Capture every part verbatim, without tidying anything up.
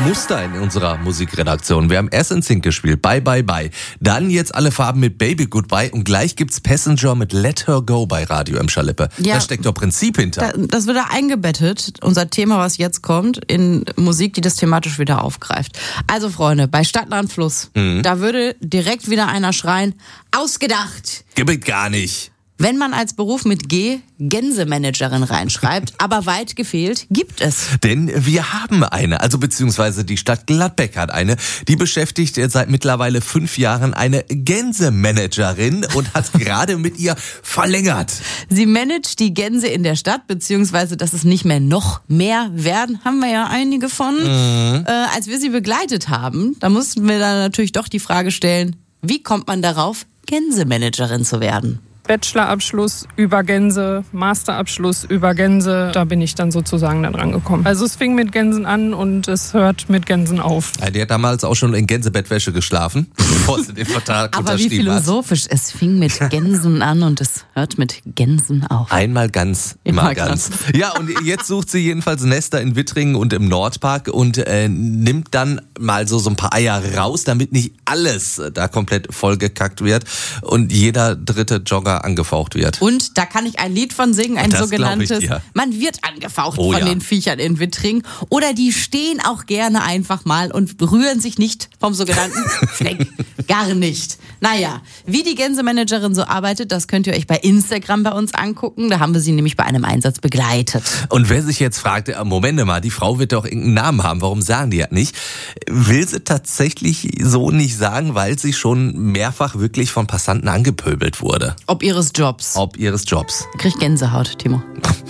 Muster in unserer Musikredaktion. Wir haben erst in Sync gespielt, Bye Bye Bye. Dann jetzt Alle Farben mit Baby Goodbye und gleich gibt's Passenger mit Let Her Go bei Radio M. Schalippe. Ja, da steckt doch Prinzip hinter. Da, das wird da eingebettet, unser Thema, was jetzt kommt, in Musik, die das thematisch wieder aufgreift. Also Freunde, bei Stadtland Fluss, mhm. da würde direkt wieder einer schreien, ausgedacht. Gibt gar nicht. Wenn man als Beruf mit G Gänsemanagerin reinschreibt, aber weit gefehlt, gibt es. Denn wir haben eine, also beziehungsweise die Stadt Gladbeck hat eine, die beschäftigt seit mittlerweile fünf Jahren eine Gänsemanagerin und hat gerade mit ihr verlängert. Sie managt die Gänse in der Stadt, beziehungsweise dass es nicht mehr noch mehr werden, haben wir ja einige von. Mhm. Äh, als wir sie begleitet haben, da mussten wir dann natürlich doch die Frage stellen, wie kommt man darauf, Gänsemanagerin zu werden? Bachelorabschluss über Gänse, Masterabschluss über Gänse, da bin ich dann sozusagen da dran gekommen. Also es fing mit Gänsen an und es hört mit Gänsen auf. Ja, die hat damals auch schon in Gänsebettwäsche geschlafen, bevor sie den Vertrag Aber wie philosophisch, hat. Es fing mit Gänsen an und es hört mit Gänsen auf. Einmal ganz, immer, immer ganz. ganz. Ja, und jetzt sucht sie jedenfalls Nester in Wittringen und im Nordpark und äh, nimmt dann mal so, so ein paar Eier raus, damit nicht alles da komplett vollgekackt wird und jeder dritte Jogger angefaucht wird. Und da kann ich ein Lied von singen, ein das sogenanntes, man wird angefaucht oh, von ja. den Viechern in Wittringen. Oder die stehen auch gerne einfach mal und berühren sich nicht vom sogenannten Fleck. Gar nicht. Naja, wie die Gänsemanagerin so arbeitet, das könnt ihr euch bei Instagram bei uns angucken. Da haben wir sie nämlich bei einem Einsatz begleitet. Und wer sich jetzt fragt, Moment mal, die Frau wird doch irgendeinen Namen haben, warum sagen die ja nicht? Will sie tatsächlich so nicht sagen, weil sie schon mehrfach wirklich von Passanten angepöbelt wurde. Ob ihres Jobs. Ob ihres Jobs. Krieg Gänsehaut, Timo.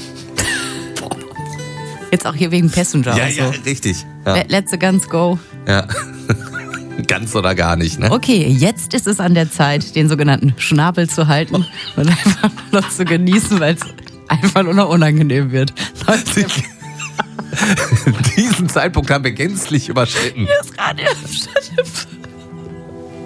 Jetzt auch hier wegen Passenger. Ja, und so. ja, richtig. Ja. Let's ganz go. Ja. Ganz oder gar nicht, ne? Okay, jetzt ist es an der Zeit, den sogenannten Schnabel zu halten und einfach noch zu genießen, weil es einfach nur noch unangenehm wird. Diesen Zeitpunkt haben wir gänzlich überschritten. Hier ist Radio.